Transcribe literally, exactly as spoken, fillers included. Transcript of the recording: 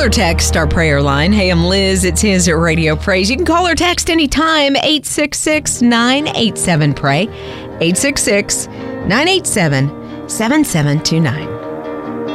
or text our prayer line. Hey, I'm Liz. It's his Radio Praise. You can call or text anytime. eight six six, nine eight seven, pray. eight six six, nine eight seven, seven seven two nine.